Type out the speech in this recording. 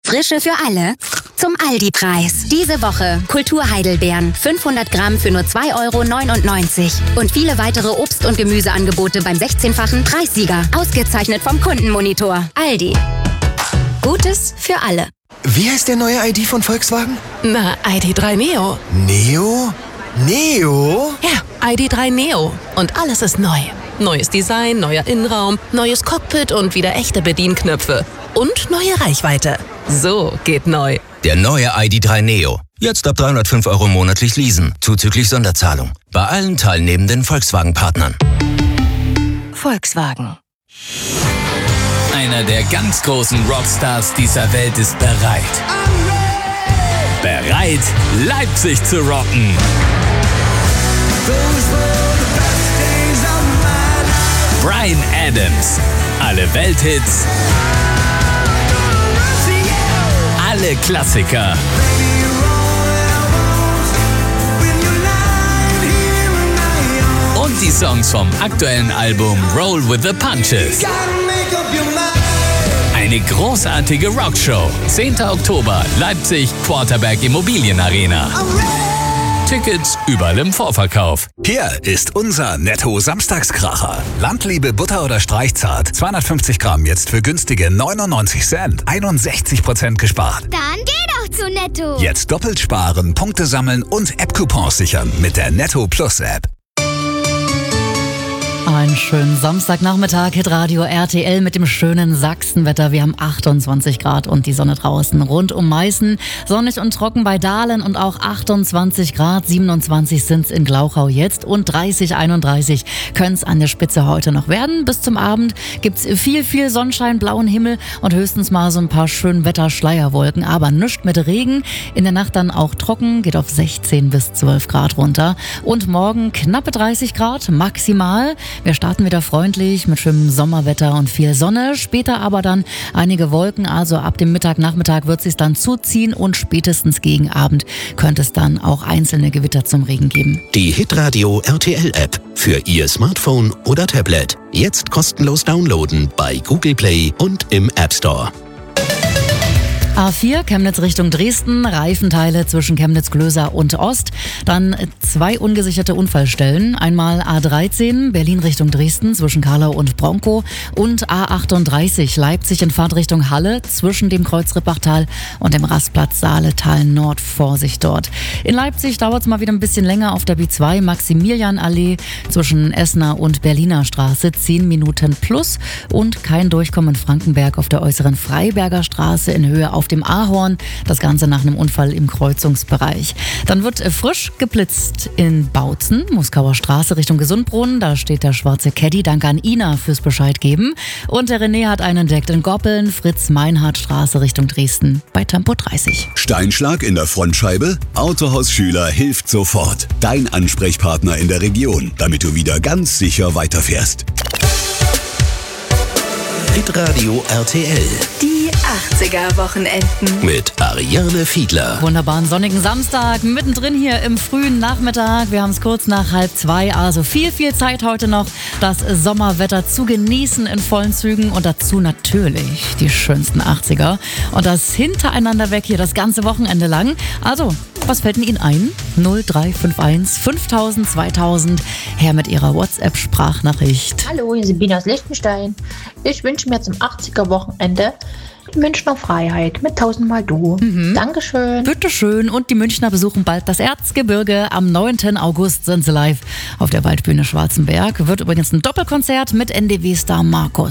Frische für alle zum Aldi-Preis. Diese Woche Kultur-Heidelbeeren 500 Gramm für nur 2,99 € und viele weitere Obst- und Gemüseangebote beim 16-fachen Preissieger. Ausgezeichnet vom Kundenmonitor. Aldi. Gutes für alle. Wie heißt der neue ID von Volkswagen? Na, ID.3 Neo. Neo? Neo? Ja, ID.3 Neo. Und alles ist neu. Neues Design, neuer Innenraum, neues Cockpit und wieder echte Bedienknöpfe. Und neue Reichweite. So geht neu. Der neue ID.3 Neo. Jetzt ab 305 € monatlich leasen, zuzüglich Sonderzahlung. Bei allen teilnehmenden Volkswagen-Partnern. Volkswagen. Einer der ganz großen Rockstars dieser Welt ist bereit. Bereit, Leipzig zu rocken. Bryan Adams. Alle Welthits. Alle Klassiker. Und die Songs vom aktuellen Album Roll with the Punches. Eine großartige Rockshow. 10. Oktober, Leipzig, Quarterberg Immobilienarena. Tickets überall im Vorverkauf. Hier ist unser Netto-Samstagskracher. Landliebe Butter oder Streichzart. 250 Gramm jetzt für günstige 99 Cent. 61% gespart. Dann geh doch zu Netto. Jetzt doppelt sparen, Punkte sammeln und App-Coupons sichern mit der Netto Plus App. Einen schönen Samstagnachmittag, Hitradio RTL mit dem schönen Sachsenwetter. Wir haben 28 Grad und die Sonne draußen. Rund um Meißen, sonnig und trocken bei Dahlen und auch 28 Grad. 27 sind's in Glauchau jetzt und 30, 31 können's an der Spitze heute noch werden. Bis zum Abend gibt's viel Sonnenschein, blauen Himmel und höchstens mal so ein paar schönen Wetterschleierwolken. Aber nichts mit Regen. In der Nacht dann auch trocken, geht auf 16 bis 12 Grad runter. Und morgen knappe 30 Grad maximal. Wir starten wieder freundlich mit schönem Sommerwetter und viel Sonne. Später aber dann einige Wolken. Also ab dem Nachmittag wird es sich dann zuziehen und spätestens gegen Abend könnte es dann auch einzelne Gewitter zum Regen geben. Die Hitradio RTL App für Ihr Smartphone oder Tablet. Jetzt kostenlos downloaden bei Google Play und im App Store. A4 Chemnitz Richtung Dresden, Reifenteile zwischen Chemnitz-Glöser und Ost. Dann 2 ungesicherte Unfallstellen. Einmal A13 Berlin Richtung Dresden zwischen Karlau und Bronkow und A38 Leipzig in Fahrtrichtung Halle zwischen dem Kreuz Rippachtal und dem Rastplatz Saaletal Nord. Vorsicht dort. In Leipzig dauert es mal wieder ein bisschen länger auf der B2 Maximilianallee zwischen Essener und Berliner Straße 10 Minuten plus und kein Durchkommen in Frankenberg auf der äußeren Freiberger Straße in Höhe auf dem Ahorn. Das Ganze nach einem Unfall im Kreuzungsbereich. Dann wird frisch geblitzt in Bautzen, Moskauer Straße Richtung Gesundbrunnen. Da steht der schwarze Caddy. Danke an Ina fürs Bescheid geben. Und der René hat einen entdeckt in Goppeln, Fritz-Meinhardt-Straße Richtung Dresden bei Tempo 30. Steinschlag in der Frontscheibe? Autohaus Schüler hilft sofort. Dein Ansprechpartner in der Region, damit du wieder ganz sicher weiterfährst. Hitradio RTL. Die 80er-Wochenenden. Mit Ariane Fiedler. Wunderbaren sonnigen Samstag, mittendrin hier im frühen Nachmittag. Wir haben es kurz nach 1:30, also viel Zeit heute noch, das Sommerwetter zu genießen in vollen Zügen und dazu natürlich die schönsten 80er. Und das hintereinander weg hier das ganze Wochenende lang. Also, was fällt denn Ihnen ein? 0351 5000 2000, her mit Ihrer WhatsApp-Sprachnachricht. Hallo, hier ist Sabine aus Liechtenstein. Ich wünsche mir zum 80er-Wochenende die Münchner Freiheit mit 1000-mal Du. Dankeschön. Bitteschön. Und die Münchner besuchen bald das Erzgebirge. Am 9. August sind sie live auf der Waldbühne Schwarzenberg. Wird übrigens ein Doppelkonzert mit NDW-Star Markus.